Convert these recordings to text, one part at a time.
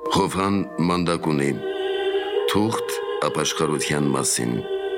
Հովհան մանդակ ունի, թուղթ ապաշխարության մասին։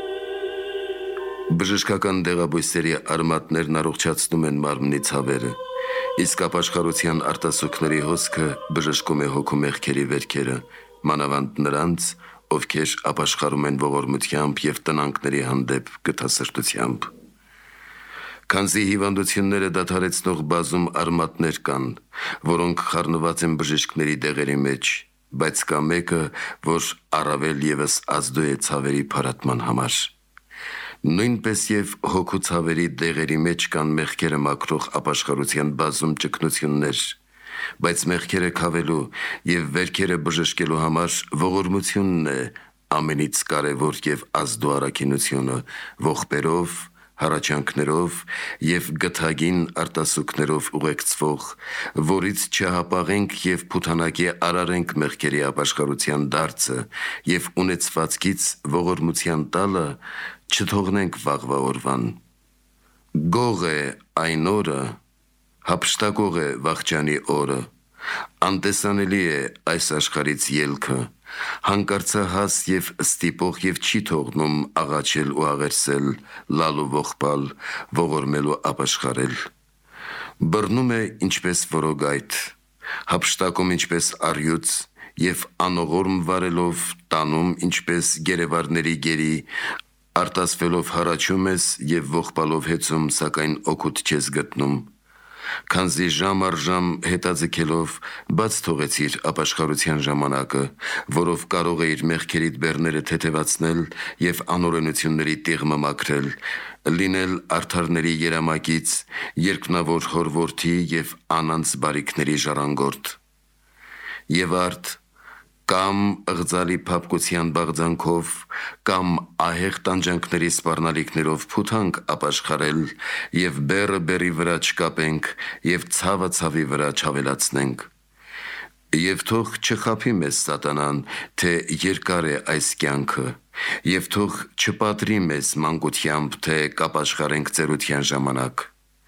Բժշկական դեղաբույսերի արմատներն առողջացնում են մարմնի ցավերը, իսկ ապաշխարության արտասուքների հոսքը բժշկում է հոգու մեղքերի վերքերը, մանավանդ նրանց, ովքեր ապաշխարում են ողորմությամբ և տնանքների հանդեպ գթասրտությամբ։ Քանզի հիվանդությունները դադարեցնող բազում արմատներ կան, որոնք խառնված են բժիշկների դեղերի մեջ, բայց կա մեկը, որ առավել ևս ազդու է ցավերի փարատման համար։ Նույնպես և հոգու ցավերի դեղերի մեջ կան մեղքերը մաքրող ապաշխարության բազում ճգնություններ, բայց մեղքերը քավելու և վերքերը բժշկելու համար ողորմությունն է ամենից կարևոր և ազդու առաքինությունը, ողբերով, հառաչանքներով և գթագին արտասուքներով ուղեկցվող, որից չհապաղենք և փութանակի արարենք մեղքերի ապաշխարության դարձը և ունեցվածքից ողորմության տալը չթողնենք վաղվա օրվան։ Գող է այն օրը, հափշտակող է վախճանի օրը, անտեսանելի է այս աշխարհից ելքը, հանկարծահաս և ստիպող և չի թողնում աղաչել ու աղերսել, լալ ու ողբալ, ողորմել ու ապաշխարել։ Բռնում է ինչպես որոգայթ, հափշտակում ինչպես առյուծ և անողորմ վարելով տանում ինչպես գերեվարների գերի, արտասվելով հառաչում ես և ողբալով հեծում, սակայն օգուտ չես գտնում։ Քանզի ժամ առ ժամ հետաձգելով բաց թողեցիր ապաշխարության ժամանակը, որով կարող էիր մեղքերիդ բեռները թեթևացնել և անօրենությունների տիղմը մաքրել, լինել արդարների երամակից, երկնավոր հոր որդի և անանց բարիքների ժառանգորդ։ Եվ արդ կամ ըղձալի փափկության բաղձանքով, կամ ահեղ տանջանքների սպառնալիքներով փութանք ապաշխարել և բեռը բեռի վրա չկապենք և ցավը ցավի վրա չավելացնենք։ Եվ թող չխաբի մեզ սատանան, թե երկար է այս կյանքը, և թող չպատրի մեզ մանկությամբ, թե կապաշխարենք ծերության ժամանակ։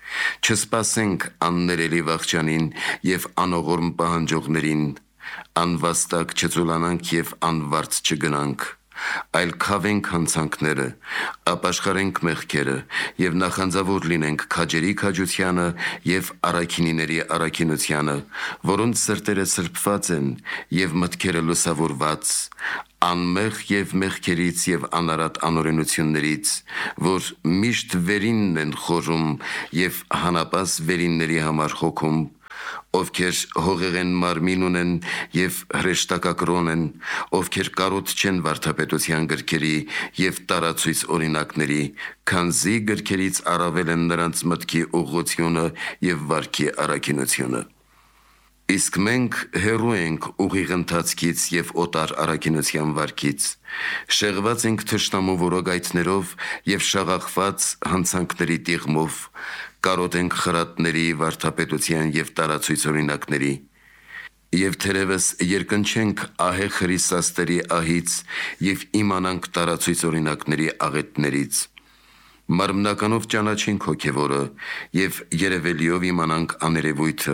Չսպասենք աններելի վախճանին և անողորմ պահանջողներին, անվաստակ չծուլանանք և անվարձ չգնանք, այլ քավենք հանցանքները, ապաշխարենք մեղքերը և նախանձավոր լինենք քաջերի քաջությանը և առաքինիների առաքինությանը, որոնց սրտերը սրբված են և մտքերը լուսավորված, անմեղ և մեղքերից և անարատ անօրենություններից, որ միշտ վերինն են խորում և հանապաս վերինների համար հոգում, ովքեր հողեղեն մարմին ունեն և հրեշտակակրոն են, ովքեր կարոտ չեն վարդապետության գրքերի և տարացույց օրինակների, քանզի գրքերից առավել են նրանց մտքի ուղղությունը և վարքի առաքինությունը։ Իսկ մենք հեռու ենք ուղիղ ընթացքից և օտար առաքինության վարքից, շեղված ենք թշնամու որոգայթներով և շաղախված հանցանքների տիղմով, կարոտ ենք խրատների, վարդապետության և տարացույց օրինակների։ Եվ թերևս երկնչենք ահեղ հրիսաստերի ահից և իմանանք տարացույց օրինակների աղետներից։ Մարմնականով ճանաչենք հոգևորը և երևելիով իմանանք աներևույթը,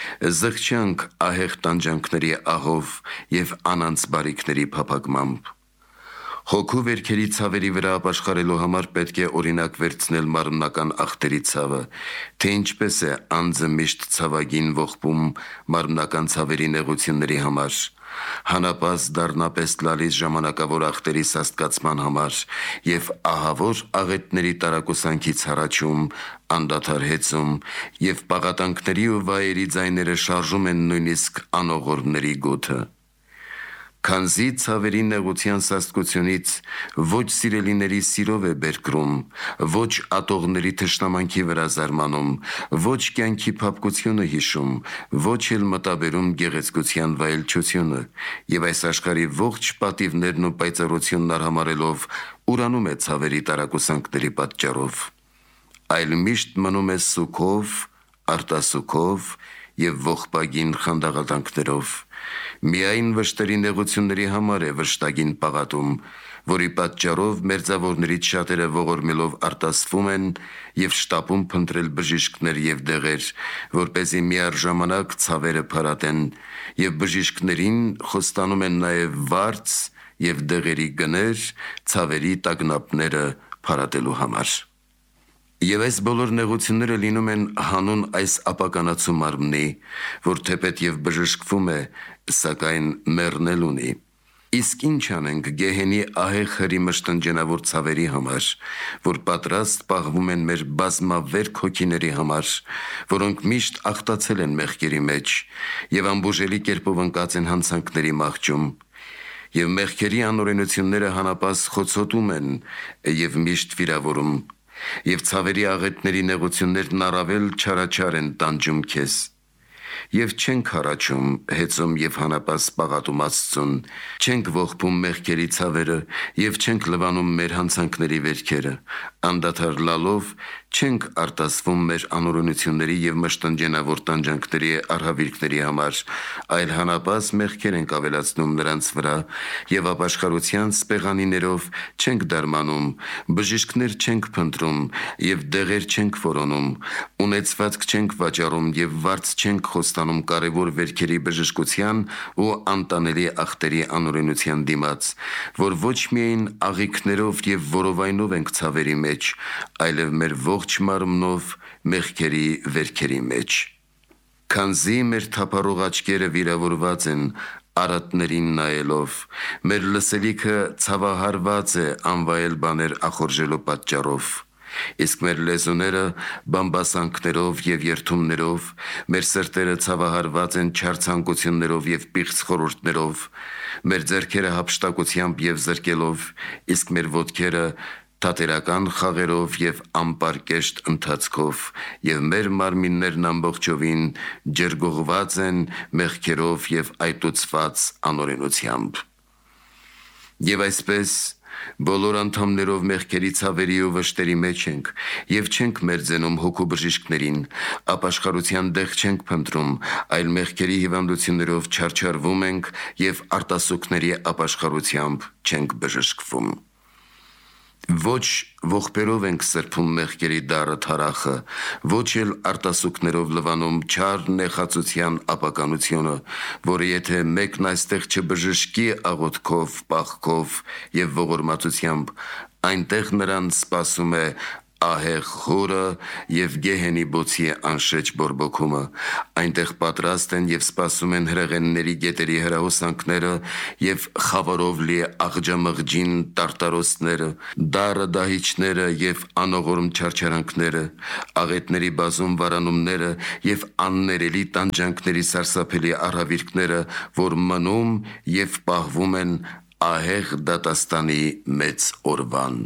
զղջանք ահեղ տանջանքների ահով և անանց բարիքների փափագմամբ։ Հոգու վերքերի ցավերի վրա ապաշխարելու համար պետք է օրինակ վերցնել մարմնական ախտերի ցավը, թե ինչպես է անձը միշտ ցավագին ողբում մարմնական ցավերի նեղությունների համար, հանապաս դառնապես լալիս ժամանակավոր ախտերի սաստկացման համար և ահավոր աղետների տարակուսանքից հառաչում, անդադար հեծում և պաղատանքների ու վայերի ձայները շարժում են նույնիսկ անողորմների գութը։ Քանզի ցավերի նեղության սաստկությունից ոչ սիրելիների սիրով է բերկրում, ոչ ատողների թշնամանքի վրա զարմանում, ոչ կյանքի փափկությունը հիշում, ոչ էլ մտաբերում գեղեցկության վայելչությունը, և այս աշխարհի ողջ պատիվներն ու պայծառությունն արհամարհելով ուրանում է ցավերի տարակուսանքների պատճառով, այլ միշտ մնում է սուգով, արտասուքով և ողբագին խանդաղատանքներով, Միայն վշտերի նեղությունների համար է վշտագին պաղատում, որի պատճառով մերձավորներից շատերը ողորմելով արտասվում են և շտապում փնտրել բժիշկներ և դեղեր, որպեսզի միառժամանակ ցավերը փարատեն, և բժիշկներին խոստանում են նաև վարձ և դեղերի գներ ցավերի տագնապները փարատելու համար։ Եվ այս բոլոր նեղությունները լինում են հանուն այս ապականացու մարմնի, որ թեպետ և բժշկվում է, սակայն մեռնել ունի։ Իսկ ինչ անենք գեհենի ահեղ հրի մշտնջենավոր ցավերի համար, որ պատրաստ պահվում են մեր բազմավերք հոգիների համար, որոնք միշտ աղտացել են մեղքերի մեջ և անբուժելի կերպով ընկած են հանցանքների մահճում, և մեղքերի անօրենությունները հանապաս խոցոտում են և միշտ վիրավորում, և ցավերի աղետների նեղություններն առավել չարաչար են տանջում քեզ։ Եվ չենք հառաչում, հեծում և հանապաս պաղատում Աստծուն, չենք ողբում մեղքերի ցավերը և չենք լվանում մեր հանցանքների վերքերը, անդադար լալով չենք արտասվում մեր անօրենությունների և մշտնջենավոր տանջանքների արհավիրքների համար, այլ հանապաս մեղքեր ենք ավելացնում նրանց վրա և ապաշխարության սպեղանիներով չենք դարմանում, բժիշկներ չենք փնտրում և դեղեր չենք որոնում, ունեցվածք չենք վաճառում և վարձ չենք խոստանում կարևոր վերքերի բժշկության ու անտանելի ախտերի անօրենության դիմաց, որ ոչ միայն աղիքներով և որովայնով ենք ցավերի մեջ, այլև մեր ողջ մարմնով մեղքերի վերքերի մեջ։ Քանզի մեր թափառող աչքերը վիրավորված են արատներին նայելով, մեր լսելիքը ցավահարված է անվայել բաներ ախորժելու պատճառով, իսկ մեր լեզուները բամբասանքներով և երդումներով, մեր սրտերը ցավահարված են չար ցանկություններով և պիղծ խորհուրդներով, մեր ձեռքերը հափշտակությամբ և զրկելով, իսկ մեր ոտքերը թատերական խաղերով և անպարկեշտ ընթացքով, և մեր մարմիններն ամբողջովին ջրգողված են մեղքերով և այտուցված անօրենությամբ։ Եվ այսպես բոլոր անդամներով մեղքերի ցավերի ու վշտերի մեջ ենք և չենք մերձենում հոգու բժիշկներին, ապաշխարության դեղ չենք փնտրում, այլ մեղքերի հիվանդություններով չարչարվում ենք և արտասուքների ապաշխարությամբ չենք բժշկվում։ Ոչ ողբերով ենք սրբում մեղքերի դառը թարախը, ոչ էլ արտասուքներով լվանում չար նեխածության ապականությունը, որը եթե մեկն այստեղ չբժշկի աղոթքով, պաղքով և ողորմածությամբ, այնտեղ նրան սպասում է ահեղ խորը և գեհենի բոցի անշեջ բորբոքումը, այնտեղ պատրաստ են և սպասում են հրեղենների գետերի հրահոսանքները և խավարով լի աղջամղջին տարտարոսները, դառը դահիճները և անողորմ չարչարանքները, աղետների բազում վարանումները և աններելի տանջանքների սարսափելի առհավիրքները, որ մնում և պահվում են ահեղ դատաստանի մեծ օրվան։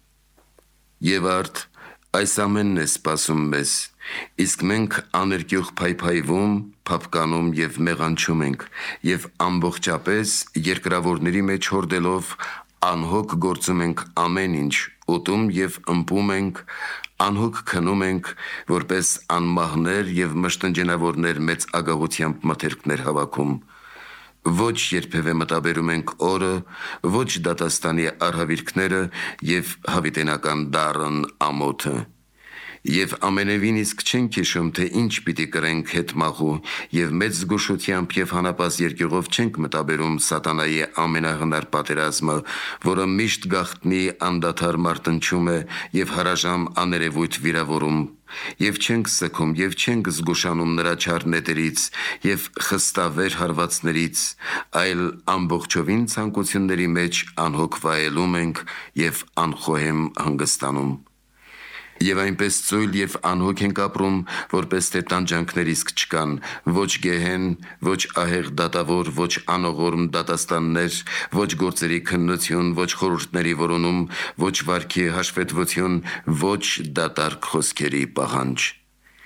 Եվ արդ այս ամենն է սպասում մեզ, իսկ մենք աներկյուղ փայփայվում, փափկանում և մեղանչում ենք և ամբողջապես երկրավորների մեջ հորդելով անհոգ գործում ենք ամեն ինչ, ուտում և ըմպում ենք, անհոգ քնում ենք, որպես անմահներ և մշտնջենավորներ մեծ ագահությամբ մթերքներ հավաքում, ոչ երբևէ մտաբերում ենք օրը, ոչ դատաստանի արհավիրքները և հավիտենական դառն ամոթը, և ամենևին իսկ չենք հիշում, թե ինչ պիտի կրենք հետմահու և մեծ զգուշությամբ և հանապաս երկյուղով չենք մտաբերում սատանայի ամենահնար պատերազմը, որը միշտ գաղտնի անդադար մարտնչում է և հարաժամ աներևույթ վիրավորում, և չենք սգում և չենք զգուշանում նրա չար նետերից և խստավեր հարվածներից, այլ ամբողջովին ցանկությունների մեջ անհոգ վայելում ենք և անխոհեմ հանգստանում։ Եվ այնպես ծույլ և անհոգ ենք ապրում, որպես թե տանջանքներ իսկ չկան, ոչ գեհեն, ոչ ահեղ դատավոր, ոչ անողորմ դատաստաններ, ոչ գործերի քննություն, ոչ խորհուրդների որոնում, ոչ վարքի հաշվետվություն, ոչ դատարկ խոսքերի պահանջ։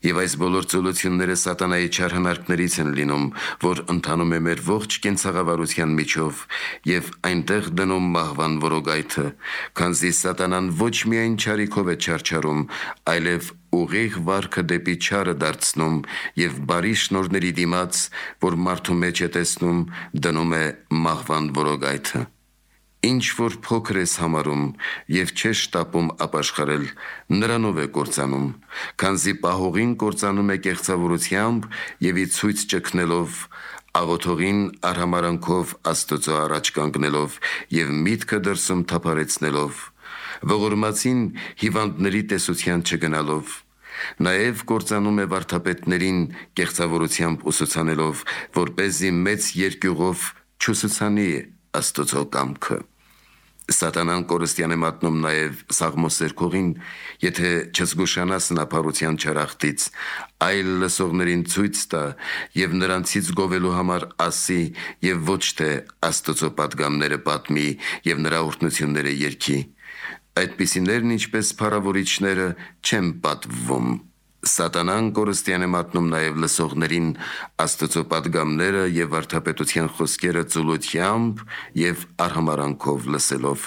Եվ այս բոլոր ծոլությունները սատանայի չար հնարքներից են լինում, որ ընթանում է մեր ողջ կենցաղավարության միջով եւ այնտեղ դնում մահվան որոգայթը, քանզի սատանան ոչ միայն չարիքով է չարչարում, այլև ուղիղ վարքը դեպի չարը դարձնում եւ բարի շնորհների դիմաց, որ մարդու մեջ է տեսնում, դնում է մահվան որոգայթը։ Ինչ որ փոքր ես համարում եւ չես շտապում ապաշխարել, նրանով է կործանում, քանզի պահողին կործանում է կեղծավորությամբ եւ ի ցույց ճգնելով, աղոթողին արհամարանքով Աստծո առաջ կանգնելով եւ միտքը դրսում թափարեցնելով, ողորմածին հիվանդների տեսության չգնալով, նաեւ կործանում է վարդապետներին կեղծավորությամբ ուսուցանելով, որպեսզի մեծ երկյուղով չուսուցանի Աստծո կամքը։ Սատանան կորստյան է մատնում նաև Սաղմոս 2-ին, եթե չզգուշանաս նապարության չարախտից, այլ լսողներին ցույց տա եւ նրանցից գովելու համար ասի եւ ոչ թե Աստծո պատգամները պատմի եւ նրա օրհնությունները երգի։ Այդպիսիներն ինչպես փառավորիչները չեն պատվվում։ Սատանան կորստյան է մատնում նաև լսողներին Աստծո պատգամները եւ վարդապետության խոսքերը ծուլությամբ եւ արհամարանքով լսելով։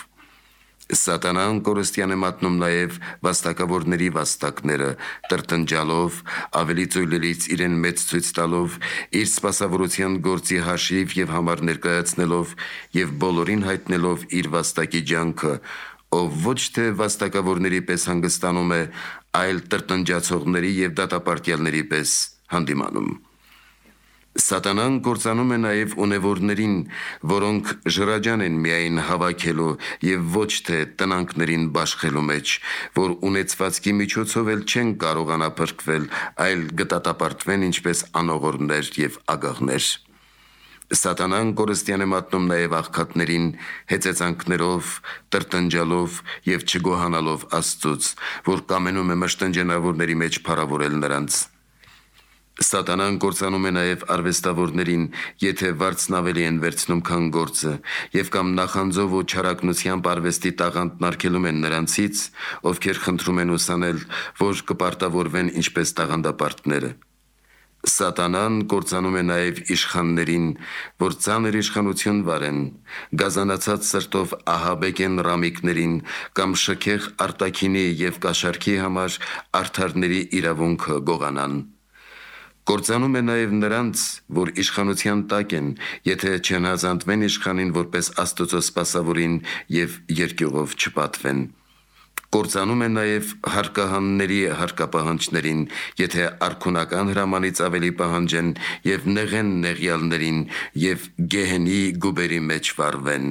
Սատանան կորստյան է մատնում նաև վաստակավորների վաստակները, տրտնջալով, ավելի ծույլերից իրեն մեծ ցույց տալով, իր սպասավորության գործի հաշիվ եւ համար ներկայացնելով եւ բոլորին հայտնելով իր վաստակի ջանքը, ով ոչ թե վաստակավորների պես հանգստանում է, այլ տրտնջացողների եւ դատապարտյալների պես հանդիմանում։ Սատանան կործանում է նաև ունևորներին, որոնք ժրաջան են միայն հավաքելու եւ ոչ թե տնանքներին բաշխելու մեջ, որ ունեցվածքի միջոցով էլ չեն կարողանա փրկվել, այլ գտատապարտվեն ինչպես անողորներ եւ ագաղներ։ Սատանան կորստյան է մատնում նաև աղքատներին հեծեծանքներով, տրտնջալով եւ չգոհանալով Աստծուց, որ կամենում է մշտնջենավորների մեջ փառավորել նրանց։ Սատանան կործանում է նաև արվեստավորներին, եթե վարձն ավելի են վերցնում, քան գործը, եւ կամ նախանձով ու չարակնությամբ արվեստի տաղանդն արգելում են նրանցից, ովքեր խնդրում են ուսանել, որ կպարտավորվեն ինչպես տաղանդապարտները։ Սատանան կործանում է նաև իշխաններին, որ ծանր իշխանություն վարեն, գազանացած սրտով ահաբեկեն ռամիկներին կամ շքեղ արտաքինի եւ կաշառքի համար արդարների իրավունքը գողանան։ Կործանում է նաև նրանց, որ իշխանության տակ են, եթե չհնազանդվեն իշխանին որպես Աստծո սպասավորին եւ երկյուղով չպատվեն։ Կործանում է նաև հարկահանների հարկապահանջներին, եթե արքունական հրամանից ավելի պահանջեն եւ նեղեն նեղյալներին եւ գեհենի գուբերի մեջ վարվեն։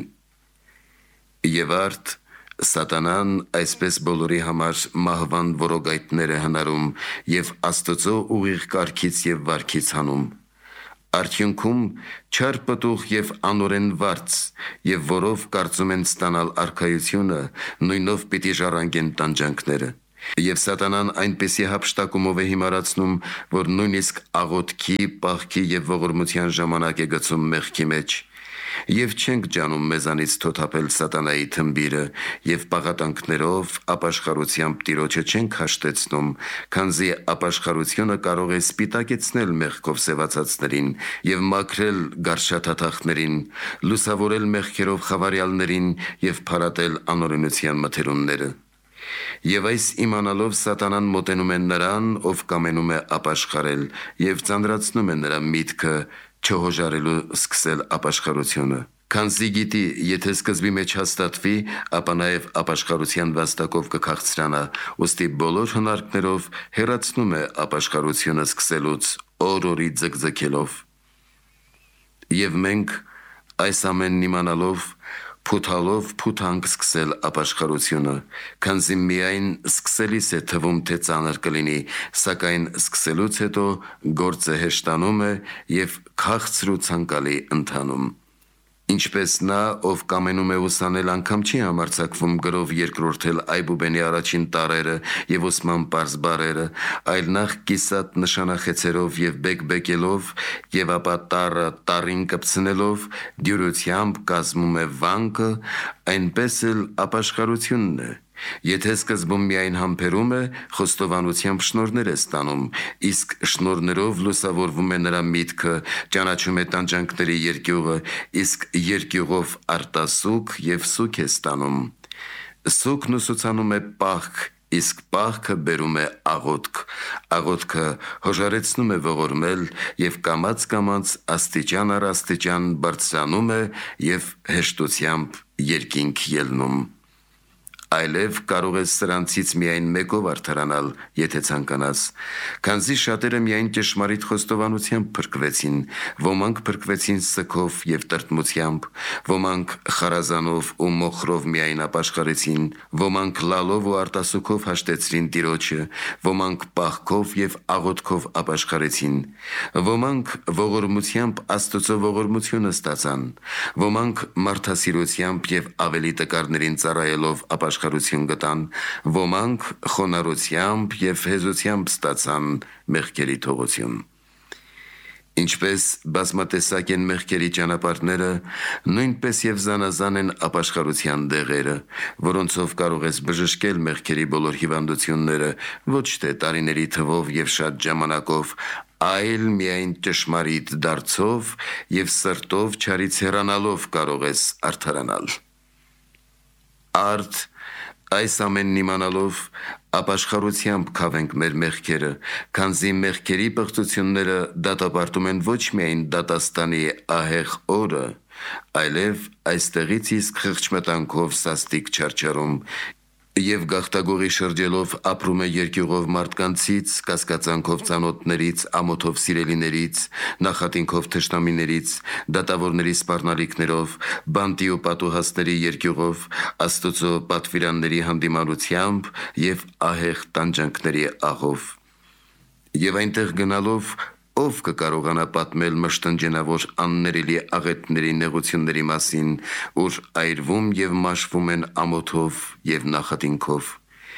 Եվ արդ Սատանան այսպես բոլորի համար մահվան որոգայթներ է հնարում եւ Աստծո ուղիղ կարգից եւ վարքից հանում։ Արդյունքում չար պտուղ եւ անօրեն վարձ, եւ որով կարծում են ստանալ արքայությունը, նույնով պիտի ժառանգեն տանջանքները։ Եվ Սատանան այնպեսի հափշտակումով է հիմարացնում, որ նույնիսկ աղոթքի, պահքի եւ ողորմության ժամանակ է գցում մեղքի մեջ։ Եվ չենք ջանում մեզանից թոթափել սատանայի թմբիրը եւ պաղատանքներով ապաշխարությամբ Տիրոջը չենք հաշտեցնում, քանզի ապաշխարությունը կարող է սպիտակեցնել մեղքով սևացածներին եւ մաքրել գարշաթաթախներին, լուսավորել մեղքերով խավարյալներին եւ փարատել անօրենության մթերումները։ Եվ այս իմանալով Սատանան մոտենում է նրան, ով կամենում է ապաշխարել եւ ծանրացնում է նրա միտքը չհոժարելու սկսել ապաշխարությունը։ Քանզի գիտի, եթե սկզբի մեջ հաստատվի, ապա նաև ապաշխարության վաստակով կքաղցրանա, ուստի բոլոր հնարքներով հեռացնում է ապաշխարությունը սկսելուց օր-օրի ձգձգելով։ Եվ մենք այս ամենն իմանալով փութալով փութանք սկսել ապաշխարությունը, քանզի միայն սկսելիս է թվում, թե ծանր կլինի, սակայն սկսելուց հետո գործը հեշտանում է եւ քաղցր ու ցանկալի ընթանում։ Ինչպես նա, ով կամենում է ուսանել, անգամ չի համարձակվում գրով երկրորդել Այբուբենի առաջին տառերը եւ ուսման պարզ բառերը, այլ նախ կիսատ նշանախեցերով եւ բեկբեկելով եւ ապա տառը տառին կպցնելով դյուրությամբ կազմում է վանկը, այնպես էլ ապաշխարությունն է, Եթե սկզբում միայն համբերում է, խոստովանությամբ շնորհներ է ստանում, իսկ շնորհներով լուսավորվում է նրա միտքը, ճանաչում է տանջանքների երկյուղը, իսկ երկյուղով արտասուք եւ սուք է ստանում։ Սուքն ուսուցանում է պահք, իսկ պահքը բերում է աղոթք։ Աղոթքը հոժարեցնում է ողորմել եւ կամաց աստիճան առ աստիճան բարձրանում է եւ հեշտությամբ երկինք ելնում։ Այլև կարող ես սրանցից միայն մեկով արդարանալ, եթե ցանկանաս, քանզի շատերը միայն ճշմարիտ խոստովանությամբ փրկվեցին, ոմանք փրկվեցին սգով եւ տրտմությամբ, ոմանք խարազանով ու մոխրով միայն ապաշխարեցին, ոմանք լալով ու արտասուքով հաշտեցրին Տիրոջը, ոմանք պահքով եւ աղոթքով ապաշխարեցին, ոմանք ողորմությամբ Աստծո ողորմությունը ստացան, ոմանք մարդասիրությամբ եւ ավելի տկարներին ծառայելով ապաշխարություն գտան, ոմանք խոնարհությամբ եւ հեզությամբ ստացան մեղքերի թողություն։ Ինչպես բազմատեսակ են մեղքերի ճանապարհները, նույնպես եւ զանազան են ապաշխարության դեղերը, որոնցով կարող ես բժշկել մեղքերի բոլոր հիվանդությունները, ոչ թե տարիների թվով եւ շատ ժամանակով, այլ միայն ճշմարիտ դարձով եւ սրտով չարից հեռանալով կարող ես արդարանալ։ Արդ այս ամենն իմանալով ապաշխարությամբ քավենք մեր մեղքերը, քանզի մեղքերի պղծությունները դատապարտում են ոչ միայն դատաստանի ահեղ օրը, այլև այստեղից իսկ խղճմտանքով սաստիկ չարչարում եւ գաղտագողի շրջելով ապրում է երկյուղով մարդկանցից, կասկածանքով ծանոթներից, ամոթով սիրելիներից, նախատինքով թշնամիներից, դատավորների սպառնալիքներով, բանտի ու պատուհասների երկյուղով, Աստծո պատվիրանների հանդիմանությամբ եւ ահեղ տանջանքների աղով։ Եվ այնտեղ գնալով ով կկարողանա պատմել մշտնջենավոր աններելի աղետների նեղությունների մասին, ուր այրվում եւ մաշվում են ամոթով եւ նախատինքով։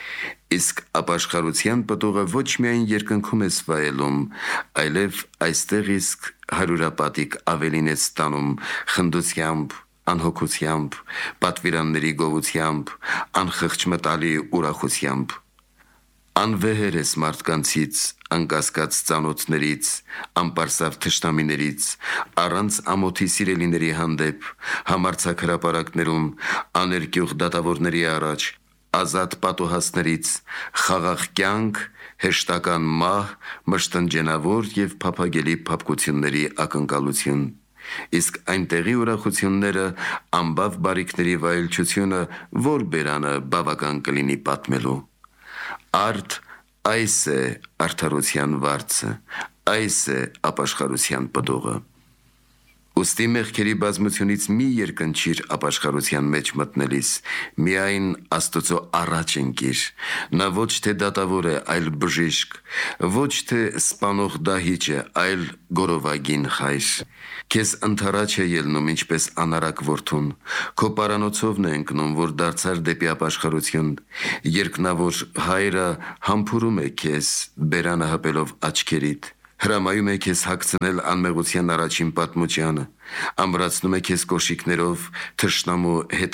Իսկ ապաշխարության պտուղը ոչ միայն երկնքում ես վայելում, այլև այստեղ իսկ հարյուրապատիկ ավելին ես ստանում խնդությամբ, անհոգությամբ, պատվիրանների գովությամբ, անխղճմտալի ուրախությամբ։ Անվեհեր ես մարդկանցից, անկասկած ծանոթներից, անպարսավ թշնամիներից, առանց ամոթի սիրելիների հանդեպ, համարձակ հրապարակներում, աներկյուղ դատավորների առաջ, ազատ պատուհասներից, խաղաղ կյանք, հեշտական մահ, մշտնջենավոր եւ փափագելի փափկությունների ակնկալություն։ Իսկ այնտեղի ուրախությունները, անբավ բարիքների վայելչությունը, որ բերանը բավական կլինի պատմելու։ Արդ այս է արդարության վարձը, այս է ապաշխարության պտուղը։ Ուստի մեղքերի բազմությունից մի երկնչիր ապաշխարության մեջ մտնելիս, միայն Աստծո առաջ ընկիր, նա ոչ թե դատավոր է, այլ բժիշկ, ոչ թե սպանող դահիճ է, այլ գորովագին խայր։ Քեզ ընդառաջ է ելնում ինչպես անարակ որդուն, քո պարանոցովն է ընկնում, որ դարձար դեպի ապաշխարություն, երկնավոր հայրը համբուրում է քեզ, բերանը հպելով աչքերիդ, հրամայում է քեզ հագցնել անմեղության առաջին պատմությանը, ամրացնում է քեզ կոշիկներով, թշնամու հետ